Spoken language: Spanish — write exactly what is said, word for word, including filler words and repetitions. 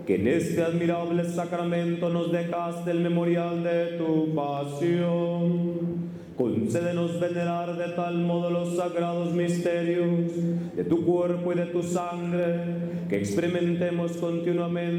que en este admirable sacramento nos dejaste el memorial de tu pasión. Concédenos venerar de tal modo los sagrados misterios de tu cuerpo y de tu sangre, que experimentemos continuamente